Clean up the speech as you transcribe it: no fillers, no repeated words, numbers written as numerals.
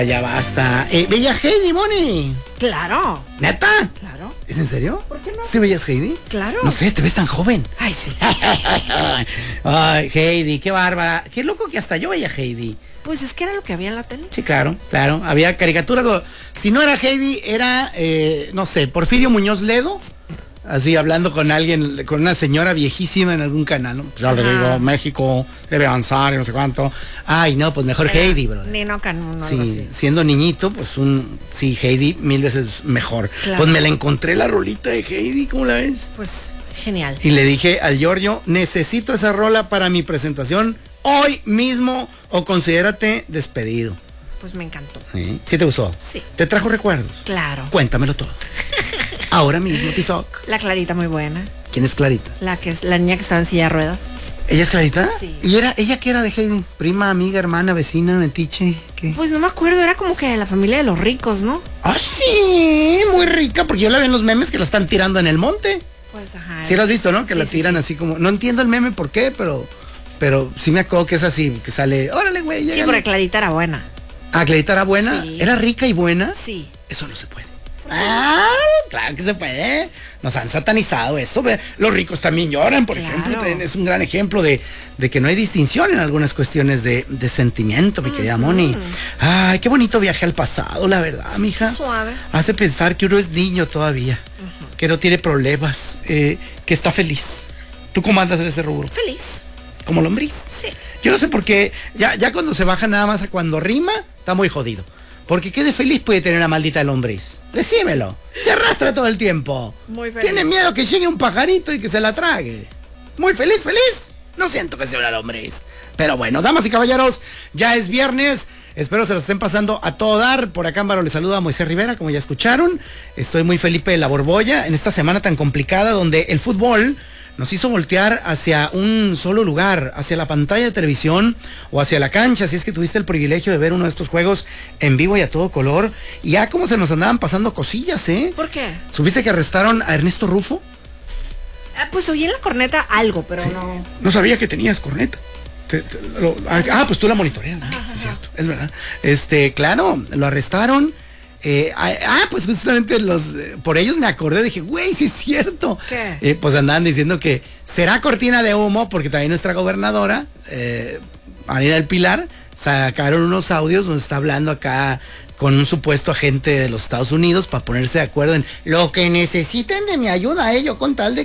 Ya basta. ¿Veías Heidi, Moni? Claro. ¿Neta? Claro. ¿Es en serio? ¿Por qué no? ¿Sí veías Heidi? Claro. No sé, te ves tan joven. Ay, sí. Ay, Heidi, qué bárbara. Qué loco que hasta yo veía Heidi. Pues es que era lo que había en la tele. Sí, claro. Había caricaturas. Si no era Heidi, era, no sé, Porfirio Muñoz Ledo. Así hablando con alguien, con una señora viejísima en algún canal, ¿no? Ya le digo, México debe avanzar y no sé cuánto. Ay, no, pues mejor Heidi, bro. Nino Canún, Sí, algo así. siendo niñito, pues sí, Heidi 1000 veces mejor. Claro. Pues me la encontré la rolita de Heidi, ¿cómo la ves? Pues genial. Y le dije al Giorgio, necesito esa rola para mi presentación hoy mismo o considérate despedido. Pues me encantó. ¿Sí te gustó? Sí. ¿Te trajo recuerdos? Claro. Cuéntamelo todo. Ahora mismo, Tizoc. La Clarita muy buena. ¿Quién es Clarita? La niña que estaba en silla de ruedas. ¿Ella es Clarita? Sí. ¿Y ella qué era de Heidi? ¿Prima, amiga, hermana, vecina, metiche? ¿Qué? Pues no me acuerdo, era como que de la familia de los ricos, ¿no? Ah, sí, muy rica, porque yo la vi en los memes que la están tirando en el monte. Pues ajá. Sí lo has visto, ¿no? Que sí, la sí, tiran sí. así como... No entiendo el meme por qué, pero sí me acuerdo que es así, que sale... Órale, güey, Sí, llégale. porque Clarita era buena. Ah, Clarita era buena. Sí. ¿Era rica y buena? Sí. Eso no se puede. Ah, claro que se puede. Nos han satanizado eso. Los ricos también lloran, por Claro. ejemplo. Es un gran ejemplo de que no hay distinción en algunas cuestiones de sentimiento, mi querida Moni. Ay, qué bonito viaje al pasado, la verdad, mija. Suave. Hace pensar que uno es niño todavía, que no tiene problemas, que está feliz. ¿Tú cómo andas en ese rubro? Feliz. ¿Como lombriz? Sí. Yo no sé por qué, ya cuando se baja nada más a cuando rima, está muy jodido. Porque qué de feliz puede tener una maldita lombriz. Decímelo. Se arrastra todo el tiempo. Muy feliz. Tiene miedo que llegue un pajarito y que se la trague. Muy feliz. No siento que sea una lombriz. Pero bueno, damas y caballeros, ya es viernes. Espero se lo estén pasando a todo dar. Por acá Ámbaro le saluda a Moisés Rivera, como ya escucharon. Estoy muy Felipe de la Borbolla en esta semana tan complicada donde el fútbol nos hizo voltear hacia un solo lugar, hacia la pantalla de televisión o hacia la cancha, si es que tuviste el privilegio de ver uno de estos juegos en vivo y a todo color. Y ya como se nos andaban pasando cosillas, ¿eh? ¿Por qué? ¿Supiste que arrestaron a Ernesto Rufo? Pues oí en la corneta algo, pero no. No sabía que tenías corneta. Pues tú la monitoreas, ¿no? Sí, es cierto, es verdad. Claro, lo arrestaron. Pues justamente por ellos me acordé, dije, güey, sí es cierto. ¿Qué? Pues andaban diciendo que será cortina de humo, porque también nuestra gobernadora, Marina del Pilar, sacaron unos audios donde está hablando acá con un supuesto agente de los Estados Unidos para ponerse de acuerdo en lo que necesiten de mi ayuda a ello, con tal de